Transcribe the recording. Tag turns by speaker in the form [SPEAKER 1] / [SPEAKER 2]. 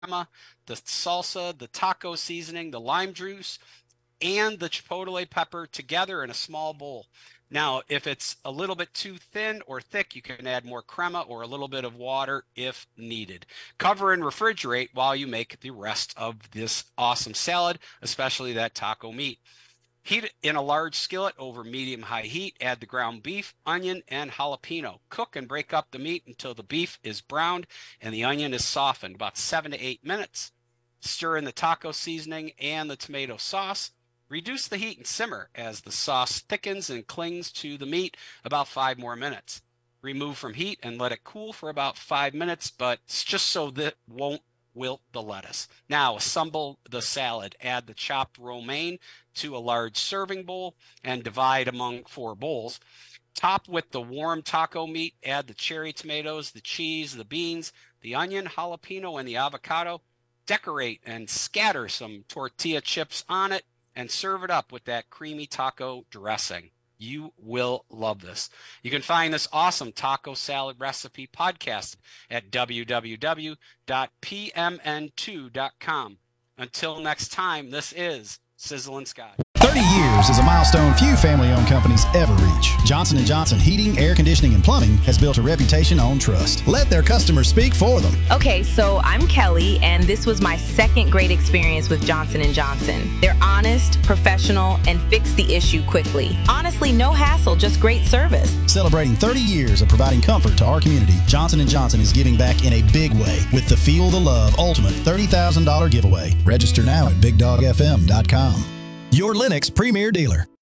[SPEAKER 1] crema, the salsa, the taco seasoning, the lime juice, and the chipotle pepper together in a small bowl. Now, if it's a little bit too thin or thick, you can add more crema or a little bit of water if needed. Cover and refrigerate while you make the rest of this awesome salad, especially that taco meat. Heat it in a large skillet over medium-high heat. Add the ground beef, onion, and jalapeno. Cook and break up the meat until the beef is browned and the onion is softened, about 7 to 8 minutes. Stir in the taco seasoning and the tomato sauce. Reduce the heat and simmer as the sauce thickens and clings to the meat, about 5 more minutes. Remove from heat and let it cool for about 5 minutes, but it's just so that won't wilt the lettuce. Now assemble the salad. Add the chopped romaine to a large serving bowl and divide among 4 bowls. Top with the warm taco meat. Add the cherry tomatoes, the cheese, the beans, the onion, jalapeno, and the avocado. Decorate and scatter some tortilla chips on it and serve it up with that creamy taco dressing. You will love this. You can find this awesome taco salad recipe podcast at www.pmn2.com. Until next time, this is Sizzlin' Scott.
[SPEAKER 2] 30 years is a milestone few family-owned companies ever reach. Johnson & Johnson Heating, Air Conditioning, and Plumbing has built a reputation on trust. Let their customers speak for them.
[SPEAKER 3] Okay, so I'm Kelly, and this was my second great experience with Johnson & Johnson. They're honest, professional, and fix the issue quickly. Honestly, no hassle, just great service.
[SPEAKER 2] Celebrating 30 years of providing comfort to our community, Johnson & Johnson is giving back in a big way with the Feel the Love Ultimate $30,000 giveaway. Register now at BigDogFM.com. Your Lennox Premier Dealer.